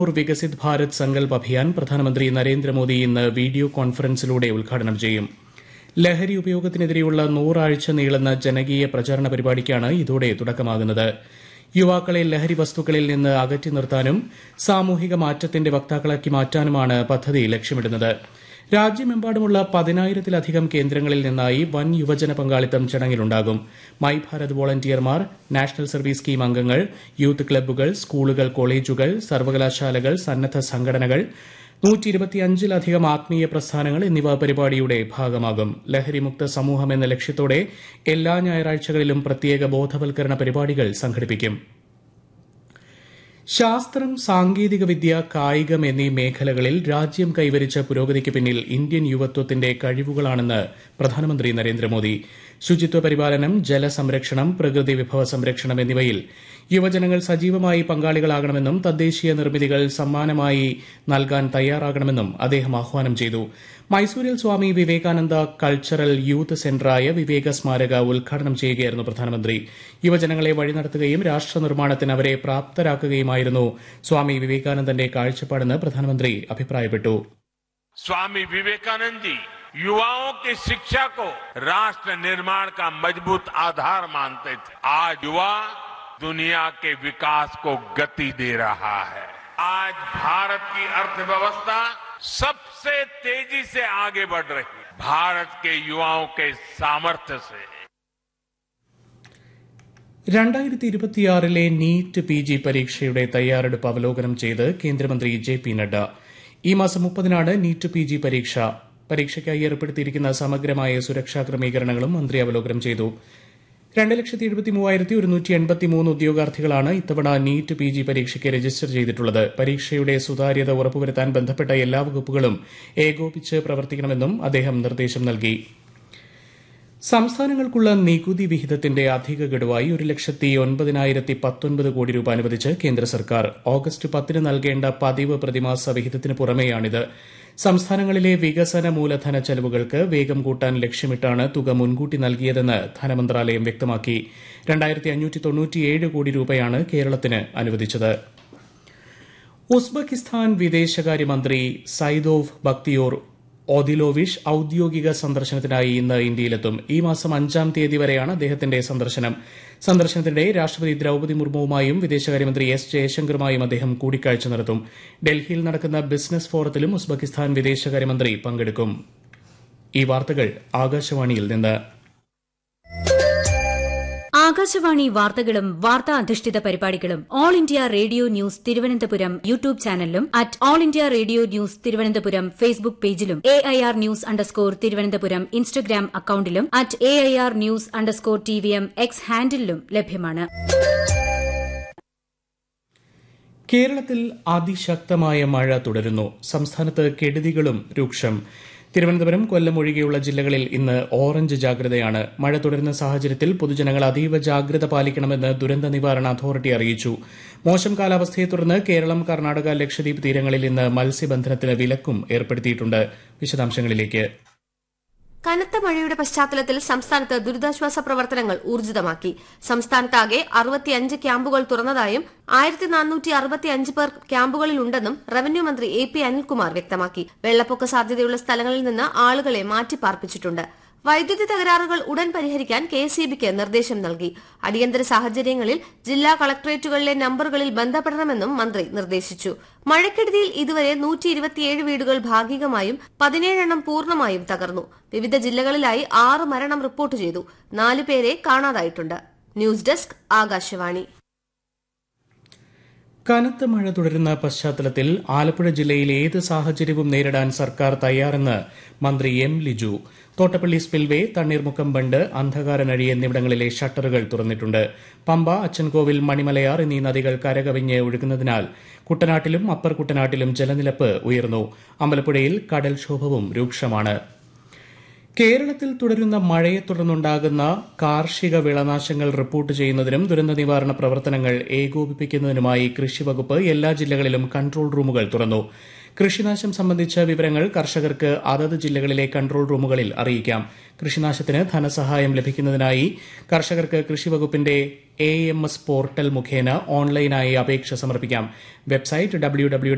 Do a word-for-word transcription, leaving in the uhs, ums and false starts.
വികസിത് ഭാരത് സങ്കൽപ് അഭിയാൻ പ്രധാനമന്ത്രി നരേന്ദ്രമോദി ഇന്ന് വീഡിയോ കോൺഫറൻസിലൂടെ ഉദ്ഘാടനം ചെയ്യും. ലഹരി ഉപയോഗത്തിനെതിരെയുള്ള നൂറാഴ്ച നീളുന്ന ജനകീയ പ്രചാരണ പരിപാടിക്കാണ് ഇതോടെ തുടക്കമാകുന്നത്. യുവാക്കളെ ലഹരി വസ്തുക്കളിൽ നിന്ന് അകറ്റി നിർത്താനും സാമൂഹിക മാറ്റത്തിന്റെ വക്താക്കളാക്കി മാറ്റാനുമാണ് പദ്ധതി ലക്ഷ്യമിടുന്നത്. രാജ്യമെമ്പാടുമുള്ള പതിനായിരത്തിലധികം കേന്ദ്രങ്ങളിൽ നിന്നായി വൻ യുവജന പങ്കാളിത്തം ചടങ്ങിലുണ്ടാകും. My Bharat വോളണ്ടിയർമാർ, national service scheme അംഗങ്ങൾ, യൂത്ത് ക്ലബ്ബുകൾ, സ്കൂളുകൾ, കോളേജുകൾ, സർവകലാശാലകൾ, സന്നദ്ധ സംഘടനകൾ, നൂറ്റി ഇരുപത്തിയഞ്ചിലധികം ആത്മീയ പ്രസ്ഥാനങ്ങൾ എന്നിവ പരിപാടിയുടെ ഭാഗമാകും. ലഹരിമുക്ത സമൂഹം എന്ന ലക്ഷ്യത്തോടെ എല്ലാ ഞായറാഴ്ചകളിലും പ്രത്യേക ബോധവൽക്കരണ പരിപാടികൾ സംഘടിപ്പിക്കും. ശാസ്ത്രം, സാങ്കേതികവിദ്യ, കായികം എന്നീ മേഖലകളിൽ രാജ്യം കൈവരിച്ച പുരോഗതിക്ക് പിന്നിൽ ഇന്ത്യൻ യുവത്വത്തിന്റെ കഴിവുകളാണെന്ന് പ്രധാനമന്ത്രി നരേന്ദ്രമോദി. ശുചിത്വ പരിപാലനം, ജലസംരക്ഷണം, പ്രകൃതി വിഭവ സംരക്ഷണം എന്നിവയിൽ യുവജനങ്ങൾ സജീവമായി പങ്കാളികളാകണമെന്നും തദ്ദേശീയ നിർമ്മിതികൾ സമ്മാനമായി നൽകാൻ തയ്യാറാകണമെന്നും അദ്ദേഹം ആഹ്വാനം ചെയ്തു. മൈസൂരിൽ സ്വാമി വിവേകാനന്ദ കൾച്ചറൽ യൂത്ത് സെന്ററായ വിവേക സ്മാരക ഉദ്ഘാടനം ചെയ്യുകയായിരുന്നു പ്രധാനമന്ത്രി. യുവജനങ്ങളെ വഴി നടത്തുകയും രാഷ്ട്രനിർമ്മാണത്തിന് അവരെ പ്രാപ്തരാക്കുകയുമായിരുന്നു സ്വാമി വിവേകാനന്ദന്റെ കാഴ്ചപ്പാടെന്ന് പ്രധാനമന്ത്രി അഭിപ്രായപ്പെട്ടു. स्वामी विवेकानंद जी युवाओं की शिक्षा को राष्ट्र निर्माण का मजबूत आधार मानते थे. आज युवा दुनिया के विकास को गति दे रहा है. आज भारत की अर्थव्यवस्था सबसे तेजी से आगे बढ़ रही है, भारत के युवाओं के सामर्थ्य से. രണ്ടായിരത്തി ഇരുപത്തിയാറിലെ നീറ്റ് പി ജി പരീക്ഷയുടെ തയ്യാറെടുപ്പ് അവലോകനം ചെയ്ത് കേന്ദ്രമന്ത്രി ജെ പി നഡ്ഡ. ഈ മാസം മുപ്പതിനാണ് നീറ്റ് പി ജി പരീക്ഷ. പരീക്ഷയ്ക്കായി ഏർപ്പെടുത്തിയിരിക്കുന്ന സമഗ്രമായ സുരക്ഷാ ക്രമീകരണങ്ങളും മന്ത്രി അവലോകനം ചെയ്തു. രണ്ട് ലക്ഷത്തി എഴുപത്തി മൂവായിരത്തി ഒരുന്നൂറ്റി എൺപത്തിമൂന്ന് ഉദ്യോഗാർത്ഥികളാണ് ഇത്തവണ നീറ്റ് പി ജി പരീക്ഷയ്ക്ക് രജിസ്റ്റർ ചെയ്തിട്ടുള്ളത്. പരീക്ഷയുടെ സുതാര്യത ഉറപ്പുവരുത്താൻ ബന്ധപ്പെട്ട എല്ലാ വകുപ്പുകളും ഏകോപിച്ച് പ്രവർത്തിക്കണമെന്നും അദ്ദേഹം നിർദ്ദേശം നൽകി. സംസ്ഥാനങ്ങൾക്കുള്ള നികുതി വിഹിതത്തിന്റെ അധിക ഗഡുവായി ഒരു ലക്ഷത്തി ഒൻപതിനായിരത്തി പത്തൊൻപത് കോടി രൂപ അനുവദിച്ച് കേന്ദ്ര സർക്കാർ. ഓഗസ്റ്റ് പത്തിന് നൽകേണ്ട പതിവ് പ്രതിമാസ വിഹിതത്തിന് പുറമെയാണിത്. സംസ്ഥാനങ്ങളിലെ വികസന മൂലധന ചെലവുകൾക്ക് വേഗം കൂട്ടാൻ ലക്ഷ്യമിട്ടാണ് തുക മുൻകൂട്ടി നൽകിയതെന്ന് ധനമന്ത്രാലയം വ്യക്തമാക്കി. രണ്ടായിരത്തി അഞ്ഞൂറ്റി തൊണ്ണൂറ്റിയേഴ് കോടി രൂപയാണ് കേരളത്തിന് അനുവദിച്ചത്. ഉസ്ബെക്കിസ്ഥാൻ വിദേശകാര്യമന്ത്രി സൈദോവ് ബക്തിയോർ ഓദിലോവിഷ് ഔദ്യോഗിക സന്ദർശനത്തിനായി ഇന്ന് ഇന്ത്യയിലെത്തും. ഈ മാസം അഞ്ചാം തീയതി വരെയാണ് അദ്ദേഹത്തിന്റെ സന്ദർശനം. സന്ദർശനത്തിനിടെ രാഷ്ട്രപതി ദ്രൌപദി മുർമുവുമായും വിദേശകാര്യമന്ത്രി എസ് ജയശങ്കറുമായും അദ്ദേഹം കൂടിക്കാഴ്ച നടത്തും. ഡൽഹിയിൽ നടക്കുന്ന ബിസിനസ് ഫോറത്തിലും ഉസ്ബെക്കിസ്ഥാൻ വിദേശകാര്യമന്ത്രി പങ്കെടുക്കും. ഈ വാർത്തകൾ ആകാശവാണിയിൽ നിന്ന്. ആകാശവാണി വാർത്തകളും വാർത്താ അധിഷ്ഠിത പരിപാടികളും all India radio news Thiruvananthapuram YouTube ചാനലിലും at all India radio news Thiruvananthapuram Facebook പേജിലും A I R news underscore Thiruvananthapuram Instagram അക്കൌണ്ടിലും at A I R news underscore T V M X ഹാൻഡിലും ലഭ്യമാണ്. കേരളത്തിൽ അതിശക്തമായ മഴ തുടരുന്നു. സംസ്ഥാനത്ത് കെടുതികളും രൂക്ഷം. തിരുവനന്തപുരം, കൊല്ലം ഒഴികെയുള്ള ജില്ലകളിൽ ഇന്ന് ഓറഞ്ച് ജാഗ്രതയാണ്. മഴ തുടരുന്ന സാഹചര്യത്തിൽ പൊതുജനങ്ങൾ അതീവ ജാഗ്രത പാലിക്കണമെന്ന് ദുരന്ത നിവാരണ അതോറിറ്റി അറിയിച്ചു. മോശം കാലാവസ്ഥയെ തുടർന്ന് കേരളം, കർണാടക, ലക്ഷദ്വീപ് തീരങ്ങളിൽ ഇന്ന് മത്സ്യബന്ധനത്തിന് വിലക്കും ഏർപ്പെടുത്തിയിട്ടുണ്ട്. വിശദാംശങ്ങളിലേക്ക്. കനത്ത മഴയുടെ പശ്ചാത്തലത്തിൽ സംസ്ഥാനത്ത് ദുരിതാശ്വാസ പ്രവർത്തനങ്ങൾ ഊർജിതമാക്കി. സംസ്ഥാനത്താകെ അറുപത്തിയഞ്ച് ക്യാമ്പുകൾ തുറന്നതായും ആയിരത്തി നാനൂറ്റി അറുപത്തിയഞ്ച് പേർ ക്യാമ്പുകളിലുണ്ടെന്നും റവന്യൂ മന്ത്രി എ പി അനിൽകുമാർ വ്യക്തമാക്കി. വെള്ളപ്പൊക്ക സാധ്യതയുള്ള സ്ഥലങ്ങളിൽ നിന്ന് ആളുകളെ മാറ്റിപ്പാർപ്പിച്ചിട്ടുണ്ട്. വൈദ്യുതി തകരാറുകൾ ഉടൻ പരിഹരിക്കാൻ കെ എസ് ഇ ബിക്ക് നിർദ്ദേശം നൽകി. അടിയന്തര സാഹചര്യങ്ങളിൽ ജില്ലാ കളക്ടറേറ്റുകളിലെ നമ്പറുകളിൽ ബന്ധപ്പെടണമെന്നും മന്ത്രി നിർദ്ദേശിച്ചു. മഴക്കെടുതിയിൽ ഇതുവരെ നൂറ്റി ഇരുപത്തിയേഴ് വീടുകൾ ഭാഗികമായും പതിനേഴെണ്ണം പൂർണ്ണമായും തകർന്നു. വിവിധ ജില്ലകളിലായി ആറ് മരണം റിപ്പോർട്ട് ചെയ്തു. നാല് പേരെ കാണാതായിട്ടുണ്ട്. News desk, Akashvani. കനത്ത മഴ തുടരുന്ന പശ്ചാത്തലത്തിൽ ആലപ്പുഴ ജില്ലയിൽ ഏത് സാഹചര്യവും നേരിടാൻ സർക്കാർ തയ്യാറെന്ന് മന്ത്രി എം ലിജു. തോട്ടപ്പള്ളി സ്പിൽവേ, തണ്ണീർമുക്കം ബണ്ട്, അന്ധകാരനഴി എന്നിവിടങ്ങളിലെ ഷട്ടറുകൾ തുറന്നിട്ടുണ്ട്. പമ്പ, അച്ചൻകോവിൽ, മണിമലയാർ എന്നീ നദികൾ കരകവിഞ്ഞ് ഒഴുകുന്നതിനാൽ കുട്ടനാട്ടിലും അപ്പർ കുട്ടനാട്ടിലും ജലനിരപ്പ് ഉയർന്നു. അമ്പലപ്പുഴയിൽ കടൽക്ഷോഭവും രൂക്ഷമാണ്. കേരളത്തിൽ തുടരുന്ന മഴയെ തുടർന്നുണ്ടാകുന്ന കാർഷിക വിളനാശങ്ങൾ റിപ്പോർട്ട് ചെയ്യുന്നതിനും ദുരന്ത നിവാരണ പ്രവർത്തനങ്ങൾ ഏകോപിപ്പിക്കുന്നതിനുമായി കൃഷിവകുപ്പ് എല്ലാ ജില്ലകളിലും കൺട്രോൾ റൂമുകൾ തുറന്നു. കൃഷിനാശം സംബന്ധിച്ച വിവരങ്ങൾ കർഷകർക്ക് അതത് ജില്ലകളിലെ കൺട്രോൾ റൂമുകളിൽ അറിയിക്കാം. കൃഷിനാശത്തിന് ധനസഹായം ലഭിക്കുന്നതിനായി കർഷകർക്ക് കൃഷിവകുപ്പിന്റെ എ എം എസ് പോർട്ടൽ മുഖേന ഓൺലൈനായി അപേക്ഷ സമർപ്പിക്കാം. Website W W